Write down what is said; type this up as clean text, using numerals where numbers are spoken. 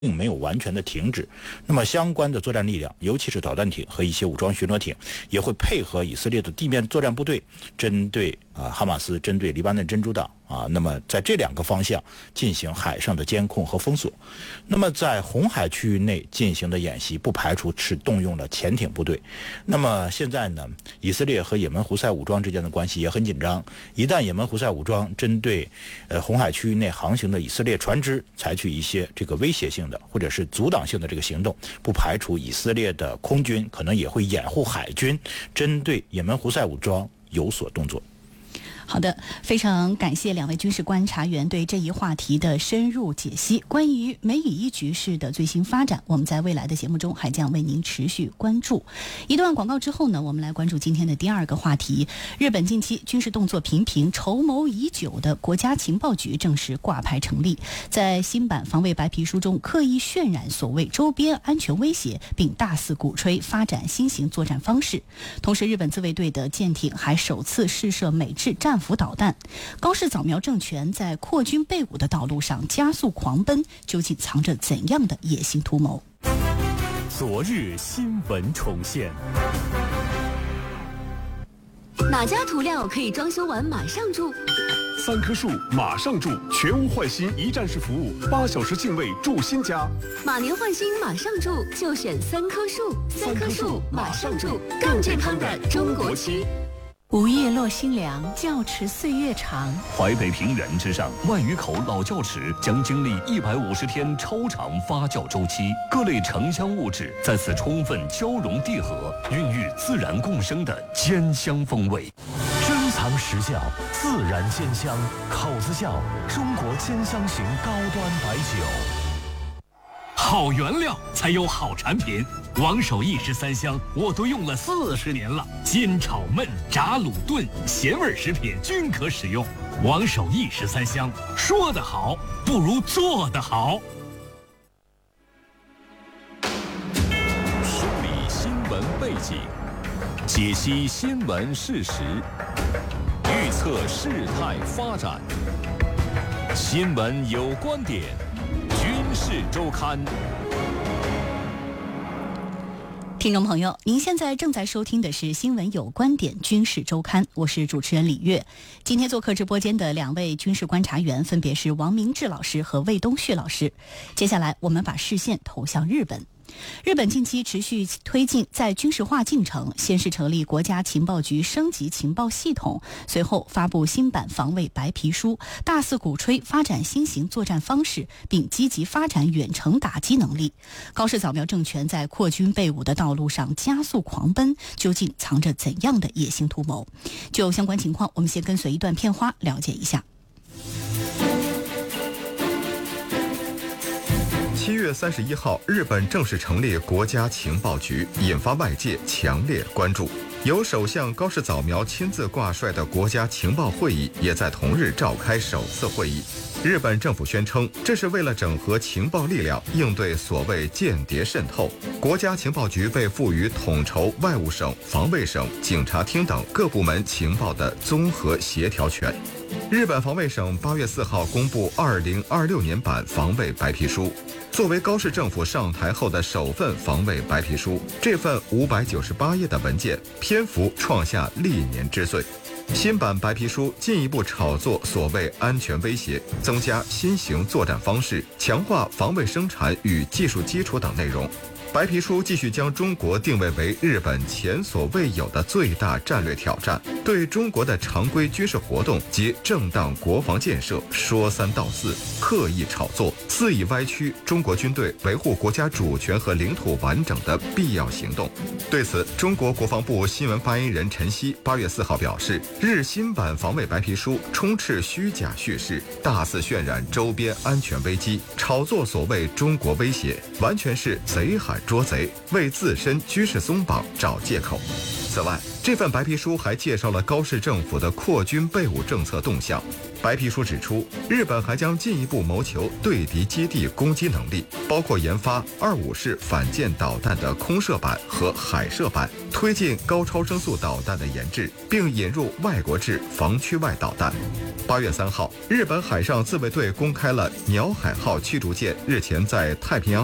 并没有完全的停止。那么相关的作战力量，尤其是导弹艇和一些武装巡逻艇，也会配合以色列的地面作战部队，针对哈马斯、针对黎巴嫩真主党那么在这2个方向进行海上的监控和封锁。那么在红海区域内进行的演习，不排除是动用了潜艇部队。那么现在呢，以色列和也门胡塞武装之间的关系也很紧张。一旦也门胡塞武装针对红海区域内航行的以色列船只采取一些这个威胁性的或者是阻挡性的这个行动，不排除以色列的空军可能也会掩护海军针对也门胡塞武装有所动作。 好的，非常感谢2位军事观察员对这一话题的深入解析。关于美以伊局势的最新发展，我们在未来的节目中还将为您持续关注。一段广告之后呢，我们来关注今天的第2个话题。日本近期军事动作频频，筹谋已久的国家情报局正式挂牌成立，在新版防卫白皮书中刻意渲染所谓周边安全威胁，并大肆鼓吹发展新型作战方式。同时，日本自卫队的舰艇还首次试射美制战斧导弹。高市早苗政权在扩军备武的道路上加速狂奔，究竟藏着怎样的野心图谋？ 昨日新闻重现。 哪家涂料可以装修完马上住 ？3棵树马上住，全屋换新一站式服务，8小时净位住新家。 马年换新马上住，就选3棵树，3棵树马上住，更健康的中国漆。 午夜落新凉，窖池岁月长。 淮北平原之上，万余口老窖池将经历150天超长发酵周期，各类城乡物质在此充分交融缔合，孕育自然共生的坚香风味。 珍藏时效，自然鲜香，口子窖中国坚香型高端白酒。 好原料才有好产品，王守义13香我都用了40年了，煎炒焖炸卤炖咸味食品均可使用。王守义13香，说得好不如做得好。 梳理新闻背景，解析新闻事实，预测事态发展。新闻有观点，军事周刊。 听众朋友，您现在正在收听的是新闻有观点军事周刊，我是主持人李月。今天做客直播间的2位军事观察员分别是王明志老师和魏东旭老师。接下来我们把视线投向日本。日本近期持续推进在军事化进程，先是成立国家情报局升级情报系统，随后发布新版防卫白皮书，大肆鼓吹发展新型作战方式，并积极发展远程打击能力。高市早苗政权在扩军备武的道路上加速狂奔，究竟藏着怎样的野心图谋？就相关情况，我们先跟随一段片花了解一下。 7月31号，日本正式成立国家情报局，引发外界强烈关注。由首相高市早苗亲自挂帅的国家情报会议也在同日召开首次会议。日本政府宣称，这是为了整合情报力量，应对所谓间谍渗透。国家情报局被赋予统筹外务省、防卫省、警察厅等各部门情报的综合协调权。日本防卫省8月4号公布2026年版防卫白皮书，作为高市政府上台后的首份防卫白皮书，这份598页的文件篇幅创下历年之最。新版白皮书进一步炒作所谓安全威胁，增加新型作战方式，强化防卫生产与技术基础等内容。白皮书继续将中国定位为日本前所未有的最大战略挑战，对中国的常规军事活动及正当国防建设说三道四，刻意炒作，肆意歪曲中国军队维护国家主权和领土完整的必要行动。对此，中国国防部新闻发言人陈希8月4号表示，日新版防卫白皮书充斥虚假叙事，大肆渲染周边安全危机，炒作所谓中国威胁，完全是贼喊捉贼，为自身军事松绑找借口。此外， 这份白皮书还介绍了高市政府的扩军备武政策动向。白皮书指出，日本还将进一步谋求对敌基地攻击能力，包括研发25式反舰导弹的空射版和海射版，推进高超声速导弹的研制，并引入外国制防区外导弹。8月3号，日本海上自卫队公开了鸟海号驱逐舰日前在太平洋